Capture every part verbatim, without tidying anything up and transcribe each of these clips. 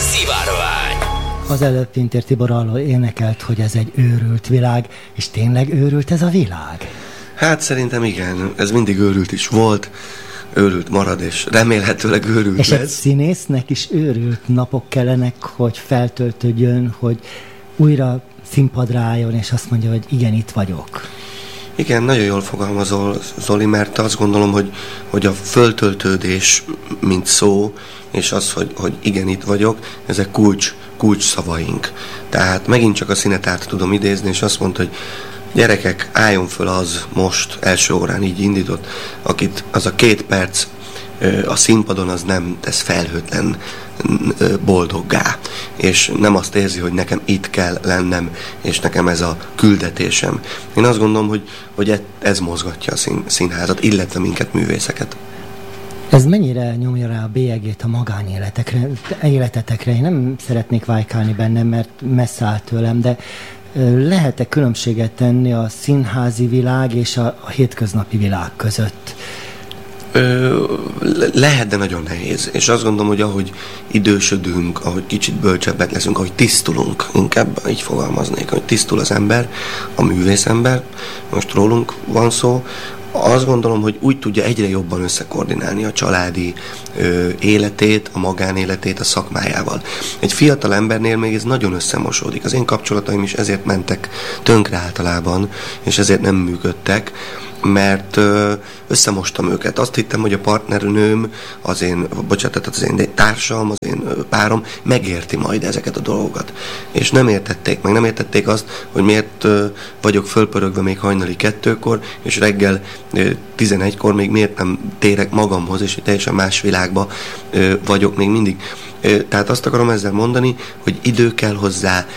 Szivárvány. Az előbb Pintér Tibor arról énekelt, hogy ez egy őrült világ, és tényleg őrült ez a világ? Hát szerintem igen, ez mindig őrült is volt, őrült marad, és remélhetőleg őrült és lesz. És egy színésznek is őrült napok kellenek, hogy feltöltődjön, hogy újra színpadra álljon, és azt mondja, hogy igen, itt vagyok. Igen, nagyon jól fogalmazol, Zoli, mert azt gondolom, hogy, hogy a föltöltődés, mint szó, és az, hogy, hogy igen, itt vagyok, ezek kulcs, kulcs szavaink. Tehát megint csak a Színetárt tudom idézni, és azt mondta, hogy gyerekek, álljon föl az most, első órán így indított, akit az a két perc a színpadon az nem tesz felhőtlen boldoggá, és nem azt érzi, hogy nekem itt kell lennem, és nekem ez a küldetésem. Én azt gondolom, hogy, hogy ez mozgatja a szín, színházat, illetve minket, művészeket. Ez mennyire nyomja rá a bélyegét a magánéletekre, életetekre? Én nem szeretnék vájkálni bennem, mert messze áll tőlem, de lehet-e különbséget tenni a színházi világ és a, a hétköznapi világ között? Ö, lehet, de nagyon nehéz. És azt gondolom, hogy ahogy idősödünk, ahogy kicsit bölcsebbek leszünk, ahogy tisztulunk, inkább így fogalmaznék, hogy tisztul az ember, a művészember, most rólunk van szó, azt gondolom, hogy úgy tudja egyre jobban összekoordinálni a családi ö, életét, a magánéletét a szakmájával. Egy fiatal embernél még ez nagyon összemosódik. Az én kapcsolataim is ezért mentek tönkre általában, és ezért nem működtek, mert ö, összemostam őket. Azt hittem, hogy a partnernőm, az én, bocsánat, az én társam, az én párom megérti majd ezeket a dolgokat. És nem értették meg, nem értették azt, hogy miért ö, vagyok fölpörögve még hajnali kettőkor, és reggel ö, tizenegykor még miért nem térek magamhoz, és teljesen más világba ö, vagyok még mindig. Tehát azt akarom ezzel mondani, hogy idő kell hozzá,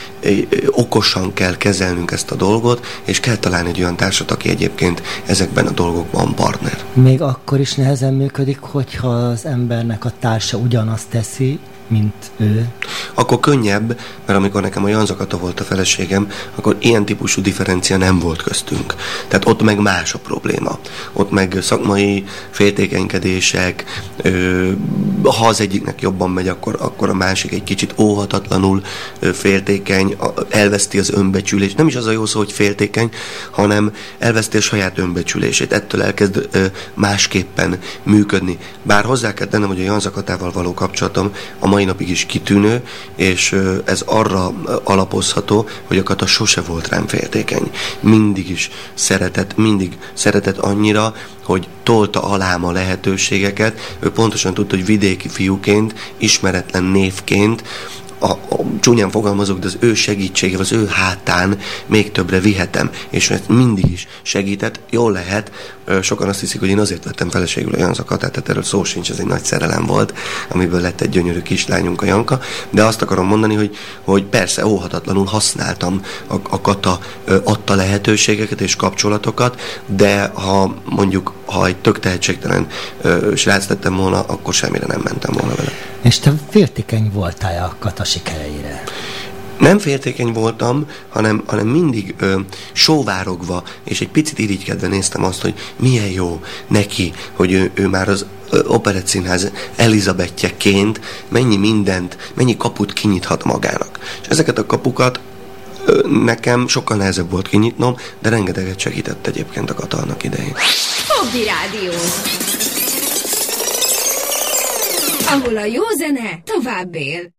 okosan kell kezelnünk ezt a dolgot, és kell találni egy olyan társat, aki egyébként ezekben a dolgokban partner. Még akkor is nehezen működik, hogyha az embernek a társa ugyanazt teszi, mint ő. Akkor könnyebb, mert amikor nekem a Janza Kata volt a feleségem, akkor ilyen típusú differencia nem volt köztünk. Tehát ott meg más a probléma. Ott meg szakmai féltékenykedések, ö, ha az egyiknek jobban megy, akkor, akkor a másik egy kicsit óhatatlanul ö, féltékeny, elveszti az önbecsülést. Nem is az a jó szó, hogy féltékeny, hanem elveszti a saját önbecsülését. Ettől elkezd ö, másképpen működni. Bár hozzá kell tennem, hogy a Janza Katával való kapcsolatom a mai napig is kitűnő, és ez arra alapozható, hogy a Kata sose volt rám féltékeny. Mindig is szeretett, mindig szeretett annyira, hogy tolta alám a lehetőségeket. Ő pontosan tudta, hogy vidéki fiúként, ismeretlen névként, a, a, csúnyán fogalmazok, de az ő segítségével, az ő hátán még többre vihetem, és ezt mindig is segített. Jól lehet, sokan azt hiszik, hogy én azért vettem feleségül a Janza Katát, tehát erről szó sincs, ez egy nagy szerelem volt, amiből lett egy gyönyörű kislányunk, a Janka, de azt akarom mondani, hogy, hogy persze óhatatlanul használtam, a, a Kata adta lehetőségeket és kapcsolatokat, de ha mondjuk, ha egy tök tehetségtelen srác lettem volna, akkor semmire nem mentem volna vele. És te féltékeny voltál a Kata sikereire? Nem féltékeny voltam, hanem, hanem mindig ö, sóvárogva, és egy picit irigykedve néztem azt, hogy milyen jó neki, hogy ő, ő már az Operettszínház Elizabethjeként mennyi mindent, mennyi kaput kinyithat magának. És ezeket a kapukat ö, nekem sokkal nehezebb volt kinyitnom, de rengeteget segített egyébként a Kata annak idején. Fogdi Rádió, ahol a jó zene tovább él.